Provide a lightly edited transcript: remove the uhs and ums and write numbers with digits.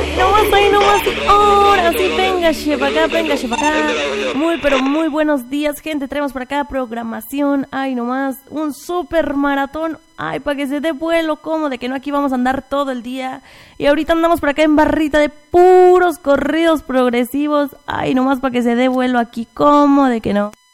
Ahí nomás, ahora sí, véngase para acá. Muy, pero muy buenos días, gente. Traemos para acá programación, ay nomás, un super maratón, ay, para que se dé vuelo, como de que no aquí vamos a andar todo el día. Y ahorita andamos por acá en barrita de puros corridos progresivos, ay nomás para que se dé vuelo aquí, como de que no.